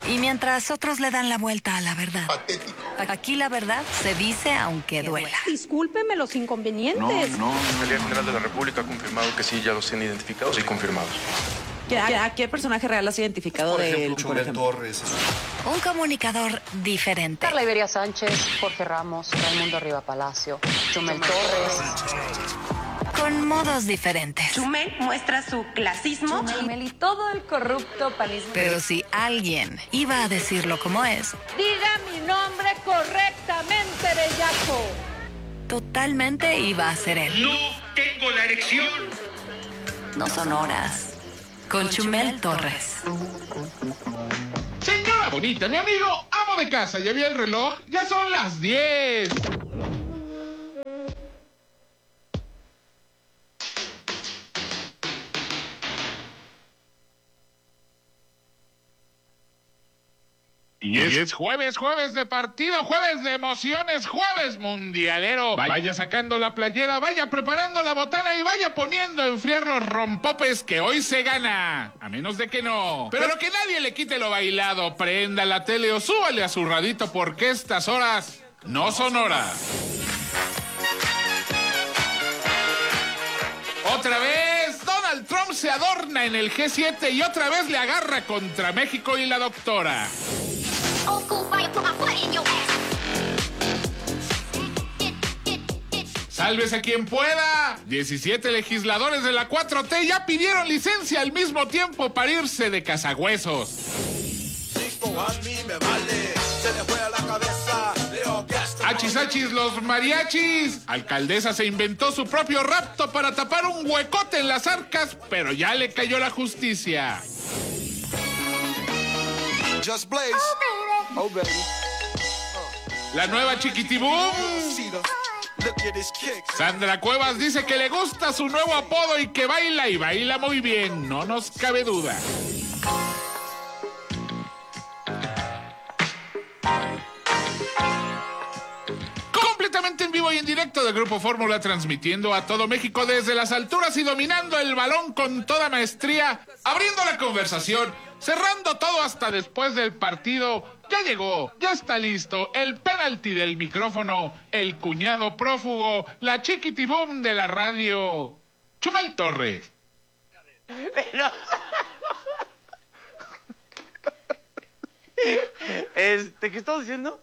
Y mientras otros le dan la vuelta a la verdad. Patético. Aquí la verdad se dice aunque duela. Discúlpeme los inconvenientes. No. La Fiscalía General de la República ha confirmado que sí, ya los tienen identificados y confirmados. ¿A qué personaje real has identificado Por de él? ejemplo, Chumel Torres. Un comunicador diferente. Carla Iberia Sánchez, Jorge Ramos, Raimundo Riva Palacio, Chumel Torres. Con modos diferentes. Chumel muestra su clasismo. Chumel y todo el corrupto panismo. Pero si alguien iba a decirlo como es, Diga mi nombre correctamente, bellaco. totalmente iba a ser él. No tengo la erección. No son horas. Con Chumel Torres. Señora bonita, mi amigo, amo de casa, ¿ya vi el reloj? Ya son las 10. Y es jueves de partido, jueves de emociones, jueves mundialero. Vaya sacando la playera, vaya preparando la botana y vaya poniendo a enfriar los rompopes que hoy se gana. A menos de que no. Pero que nadie le quite lo bailado. Prenda la tele o súbale a su radito porque estas horas no son horas. Otra vez, Donald Trump se adorna en el G7 y otra vez le agarra contra México y la doctora. Sálvese quien pueda. 17 legisladores de la 4T ya pidieron licencia al mismo tiempo para irse de cazagüesos. Achis, achis, los mariachis. Alcaldesa se inventó su propio rapto para tapar un huecote en las arcas, pero ya le cayó la justicia. Just Blaze. Oh, baby. La nueva Chiquitibum. Sandra Cuevas dice que le gusta su nuevo apodo y que baila y baila muy bien. No nos cabe duda. Completamente en vivo y en directo del Grupo Fórmula, transmitiendo a todo México desde las alturas y dominando el balón con toda maestría, abriendo la conversación, cerrando todo hasta después del partido. Ya llegó, ya está listo el penalti del micrófono, el cuñado prófugo, la chiquitibum de la radio, Chumel Torres. Pero... ¿qué estamos diciendo?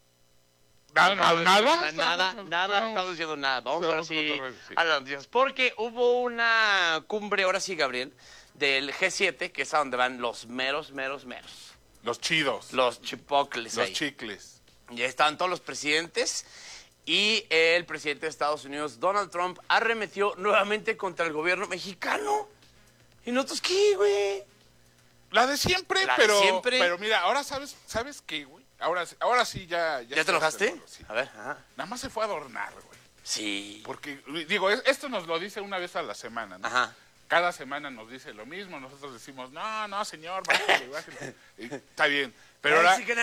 Nada, estamos diciendo nada. Vamos a ver si a las noticias. Porque hubo una cumbre, ahora sí, Gabriel, del G7, que es a donde van los meros. Los chidos. Los chipocles. Los ahí. chicles. Ya estaban todos los presidentes y el presidente de Estados Unidos, Donald Trump, arremetió nuevamente contra el gobierno mexicano. ¿Y nosotros qué, güey? La de siempre, La de pero, siempre. pero mira, ahora ¿sabes qué, güey? Ahora sí ya... ¿Ya te enojaste? seguro, sí. A ver, ajá. Nada más se fue a adornar, güey. Sí. Porque, digo, esto nos lo dice una vez a la semana, ¿no? Ajá. Cada semana nos dice lo mismo, nosotros decimos, no, señor, bájale. Está bien. Pero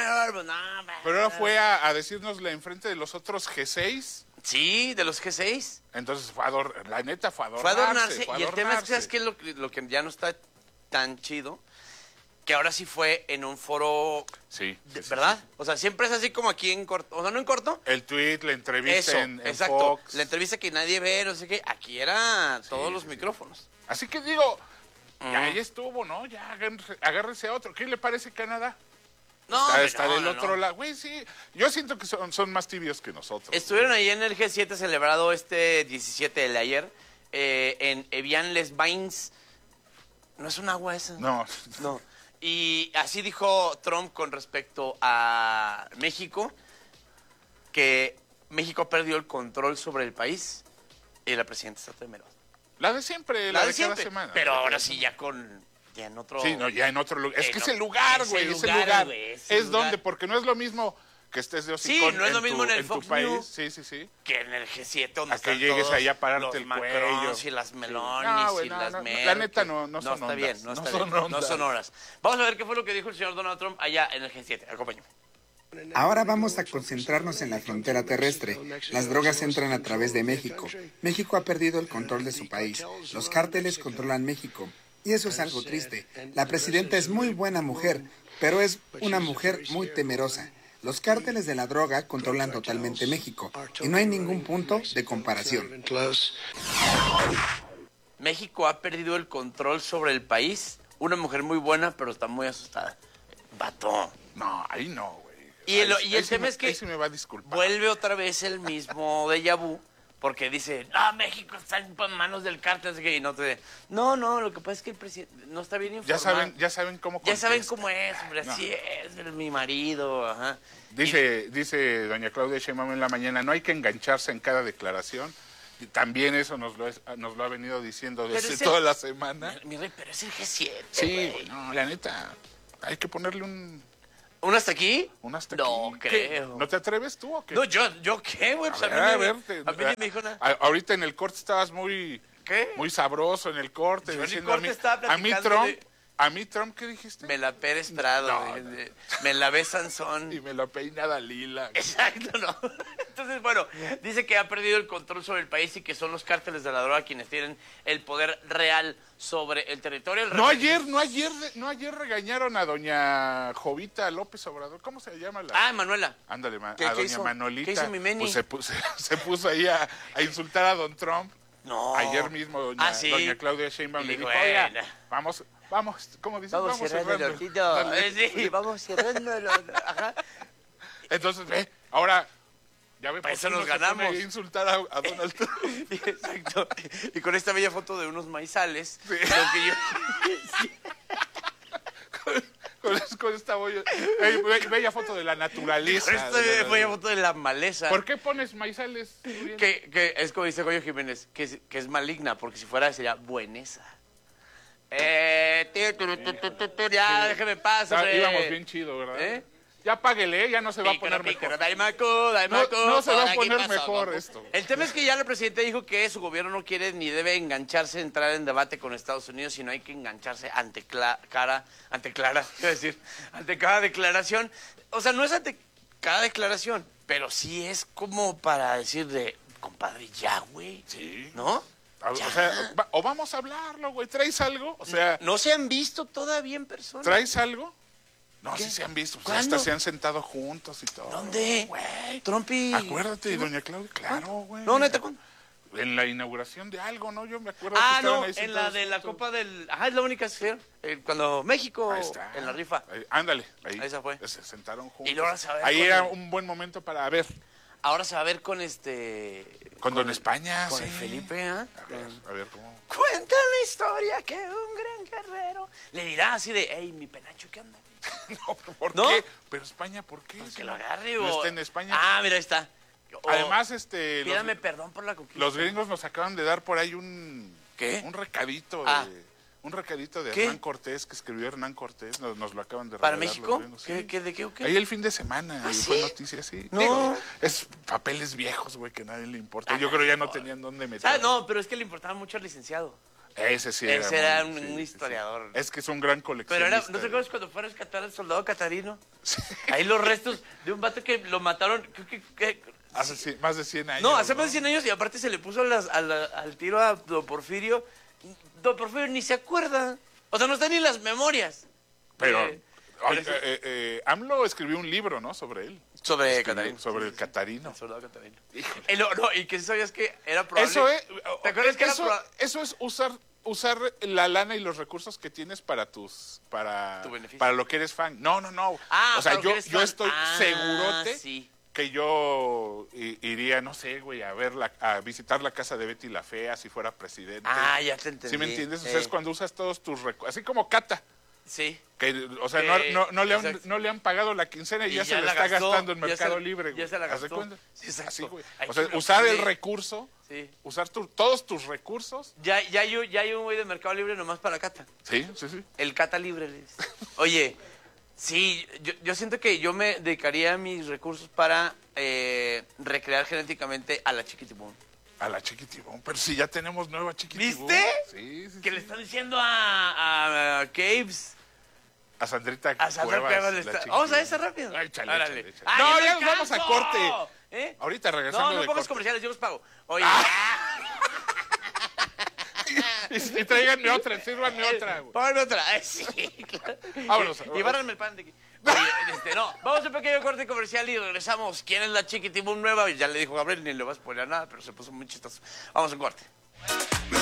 ahora fue a decírnosle enfrente de los otros G6. Sí, de los G6. Entonces la neta fue a adornarse. Fue a adornarse. Y el tema es que, ¿sabes qué? Lo que ya no está tan chido, que ahora sí fue en un foro, sí, ¿verdad? Sí. O sea, siempre es así como aquí en corto, o sea, no en corto. El tweet, la entrevista Eso, en exacto. Fox. La entrevista que nadie ve, no sé qué, aquí era todos los micrófonos. Así que digo, ya estuvo, ¿no? Ya agárrese a otro. ¿Qué le parece Canadá? No, está del otro lado. Güey, sí. Yo siento que son más tibios que nosotros. Estuvieron ahí en el G7 celebrado este 17 de ayer, en Evian-les-Bains. ¿No es un agua esa? No. Y así dijo Trump con respecto a México, que México perdió el control sobre el país y la presidenta está temerosa. La de siempre, la de cada semana. Pero ahora sí ya en otro... Sí, no, ya en otro lugar. Es que es el lugar, güey, es el lugar. Es donde, porque no es lo mismo que estés de hocicón. Sí, no es lo mismo en el Fox News. Sí. Que en el G7 donde a que llegues ahí a pararte el cuello. Y las melones y las Merkel. La neta no son está ondas. Bien, no son horas. Vamos a ver qué fue lo que dijo el señor Donald Trump allá en el G7. Acompáñame. Ahora vamos a concentrarnos en la frontera terrestre. Las drogas entran a través de México. México ha perdido el control de su país. Los cárteles controlan México. Y eso es algo triste. La presidenta es muy buena mujer, pero es una mujer muy temerosa. Los cárteles de la droga controlan totalmente México y no hay ningún punto de comparación. México ha perdido el control sobre el país. Una mujer muy buena, pero está muy asustada. Vato. No, ahí no, güey. Y el tema es que ahí sí me va a disculpar. vuelve otra vez el mismo déjà vu, porque dice, México está en manos del cártel. Y no, lo que pasa es que el presidente no está bien informado. Ya saben cómo Ya saben contesta. cómo es, hombre, así es, mi marido, ajá. Dice doña Claudia Sheinbaum en la mañana, no hay que engancharse en cada declaración. Y también eso nos lo ha venido diciendo desde toda la semana. Mi rey, pero es el G7. Sí, güey, no, la neta, hay que ponerle un hasta aquí? Un hasta no aquí. creo. ¿No te atreves tú o qué? No, yo qué, güey. Pues a mí ver, me dijo nada. Ahorita en el corte estabas muy sabroso en el corte. Yo diciendo en el corte estaba platicando a mí Trump, ¿qué dijiste? Me la Pérez Prado, me la ve Sansón. Y me la peina Dalila. Exacto, ¿no? Entonces, bueno, dice que ha perdido el control sobre el país y que son los cárteles de la droga quienes tienen el poder real sobre el territorio. No ayer regañaron a doña Jovita López Obrador. ¿Cómo se llama la? Manuela. Ándale, a ¿Qué doña hizo? Manolita. ¿Qué hizo mi Meni? Pues se puso ahí a insultar a don Trump. No. Ayer mismo doña Claudia Sheinbaum le dijo, oiga, vamos, ¿cómo dices? Vamos cerrando. Sí, vamos cerrando. Ajá. Entonces, ahora, ya ve, para eso nos ganamos. A insultar a Donald Trump. Exacto. Y con esta bella foto de unos maizales, sí. Lo que yo... con esta bella foto de la naturaleza. Con esta bella foto de la maleza. ¿Por qué pones maizales? Que es como dice Goyo Jiménez, que es maligna, porque si fuera sería buenesa. Ya, déjeme pasar. Íbamos bien chido, ¿verdad? Ya páguele, ya no se va a poner mejor. No se va a poner mejor esto. El tema es que ya el presidente dijo que su gobierno no quiere ni debe engancharse, entrar en debate con Estados Unidos, sino hay que engancharse ante cada declaración. O sea, no es ante cada declaración, pero sí es como para decir compadre, ya, güey. Sí. ¿No? O sea, o vamos a hablarlo, güey. ¿Traes algo? O sea, ¿no se han visto todavía en persona? ¿Traes algo? No, ¿Qué? sí se han visto. ¿Cuándo? Hasta se han sentado juntos y todo. ¿Dónde? Güey. Trump y... Acuérdate, doña Claudia. Claro, güey. No, neta, ¿cuándo? En la inauguración de algo, ¿no? Yo me acuerdo que estaban no, ahí en la de la Copa del... Ajá, es la única que se hicieron. Cuando México, en la rifa. Ándale, ahí. Esa fue. Se sentaron juntos. Y luego se va a ver ahí era un buen momento para ver. Ahora se va a ver con Con don España, con sí. el Felipe, ¿ah? A ver, ¿cómo? Cuenta la historia que un gran guerrero le dirá así de, hey, mi penacho, ¿qué onda? No, ¿por qué? Pero España, ¿por qué? Que lo agarre, ¿No está en España? Ah, mira, ahí está. Además, pídame perdón por la conquista. Los gringos nos acaban de dar por ahí ¿qué? Un recadito de ¿Qué? Hernán Cortés, que escribió Hernán Cortés, nos lo acaban de regalar. ¿Para México? Los gringos, sí. ¿De qué o qué? Ahí el fin de semana, ¿Ah, y sí? fue noticia, sí. No. Digo, es papeles viejos, güey, que a nadie le importa. Yo creo ya no tenían dónde meter. No, pero es que le importaba mucho al licenciado. Ese sí Ese era muy, un historiador. Sí. Es que es un gran coleccionista. Pero ¿no te acuerdas cuando fue a rescatar al soldado Catarino? Sí. Ahí los restos de un vato que lo mataron, creo que hace más de 100 años. No, hace más de 100 años y aparte se le puso al tiro a don Porfirio. Don Porfirio ni se acuerda. O sea, no está ni en las memorias. Pero AMLO escribió un libro, ¿no? Sobre él. Sobre Catarino. Sobre el Catarino. El soldado Catarino. Y que sabías que era probable. ¿Te acuerdas que eso es usar la lana y los recursos que tienes para tu beneficio. Para lo que eres fan. No. O sea, yo estoy segurote que yo iría, no sé, güey, a visitar la casa de Betty la Fea si fuera presidente. Ya te entendí. ¿Sí me entiendes? O sea, es cuando usas todos tus recursos, así como Cata. Sí. Que, o sea, no le han pagado la quincena y ya se la está gastando en Mercado Libre. Ya se la gastó. ¿Haz de cuenta? Sí, exacto. Así, güey. O sea, usar el recurso, usar todos tus recursos. Ya hay un güey de Mercado Libre nomás para Cata. Sí. El Cata Libre. Oye, sí, yo siento que yo me dedicaría mis recursos para recrear genéticamente a la Chiquitibum. A la Chiquitibum, pero si ya tenemos nueva Chiquitibum. ¿Viste? Sí. Que le están diciendo a Caves. A Sandrita Cuevas le está... Vamos a esa rápido. Ay, chale. No, ya nos vamos a corte. Ahorita regresando no de pongas corte. comerciales, yo los pago. Oye. Y tráiganme otra, sírvanme otra, güey. Pónganme otra. Sí, claro. Vámonos. Y bárranme el pan de aquí. Oye, no, vamos a un pequeño corte comercial y regresamos. ¿Quién es la Chiquitibum nueva? Ya le dijo Gabriel, ni le va a spoiler nada, pero se puso muy chistoso. Vamos a un corte.